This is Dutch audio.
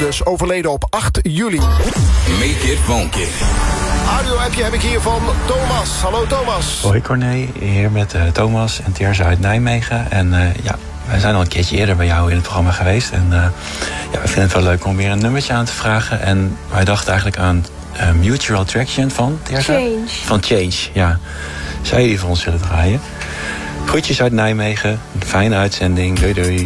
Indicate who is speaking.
Speaker 1: dus overleden op 8 juli.
Speaker 2: Make it funky.
Speaker 1: Audio-appje heb ik hier van Thomas. Hallo Thomas.
Speaker 3: Hoi Corné, hier met Thomas en Terza uit Nijmegen. En wij zijn al een keertje eerder bij jou in het programma geweest. En we vinden het wel leuk om weer een nummertje aan te vragen. En wij dachten eigenlijk aan Mutual Attraction van Terza.
Speaker 4: Change.
Speaker 3: Van Change, ja. Zou je die voor ons willen draaien? Groetjes uit Nijmegen, een fijne uitzending. Doei doei.